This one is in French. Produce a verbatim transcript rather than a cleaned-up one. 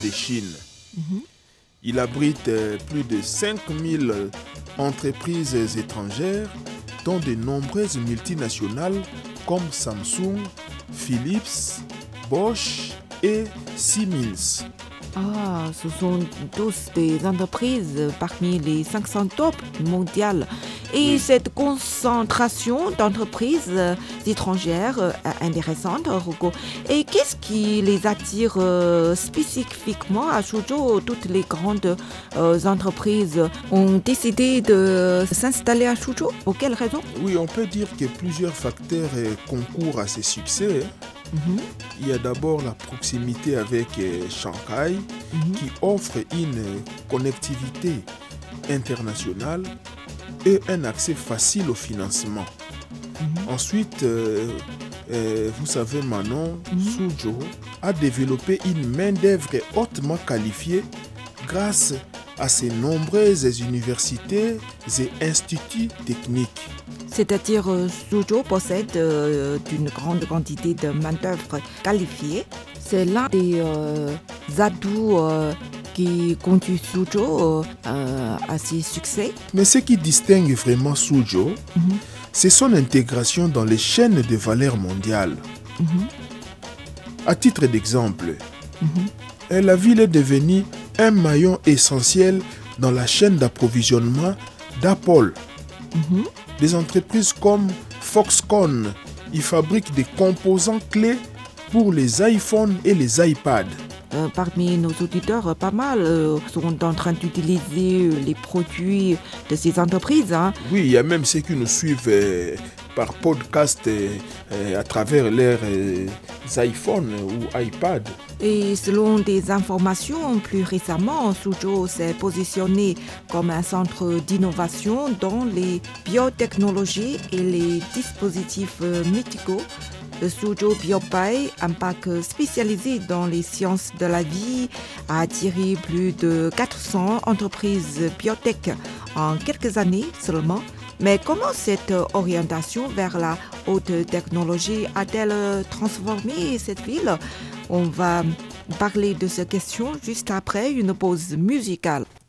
de Chine. Mhm. Il abrite euh, plus de cinq mille entreprises étrangères, dont de nombreuses multinationales comme Samsung, Philips, Bosch et Siemens. Ah, ce sont tous des entreprises parmi les cinq cents top mondiales. Et Oui. cette concentration d'entreprises euh, étrangères euh, est intéressante, Hugo. Et qu'est-ce qui les attire euh, spécifiquement à Suzhou? Toutes les grandes euh, entreprises ont décidé de s'installer à Suzhou. Pour quelles raisons? Oui, on peut dire que plusieurs facteurs euh, concourent à ce succès. Mhm, Il y a d'abord la proximité avec euh, Shanghai, mhm. qui offre une connectivité internationale et un accès facile au financement. Mhm. Ensuite, euh, euh, vous savez, Manon, Mhm. Suzhou a développé une main-d'œuvre hautement qualifiée grâce à ses nombreuses universités et instituts techniques. C'est-à-dire, euh, Suzhou possède euh, une grande quantité de main-d'œuvre qualifiée. C'est l'un des euh, atouts euh, qui conduit Suzhou euh, à ses succès. Mais ce qui distingue vraiment Suzhou, Mhm, c'est son intégration dans les chaînes de valeur mondiales. mhm, À titre d'exemple, mhm. la ville est devenue un maillon essentiel dans la chaîne d'approvisionnement d'Apple. Mhm. Des entreprises comme Foxconn y fabriquent des composants clés pour les iPhones et les iPads. Euh, parmi nos auditeurs, pas mal euh, sont en train d'utiliser les produits de ces entreprises. Hein. Oui, il y a même ceux qui nous suivent euh, par podcast euh, euh, à travers leurs euh, iPhones ou iPads. Et selon des informations, plus récemment, Suzhou s'est positionné comme un centre d'innovation dans les biotechnologies et les dispositifs euh, médicaux. Le Suzhou BioBay, un parc spécialisé dans les sciences de la vie, a attiré plus de quatre cents entreprises biotech en quelques années seulement. Mais comment cette orientation vers la haute technologie a-t-elle transformé cette ville? On va parler de cette question juste après une pause musicale.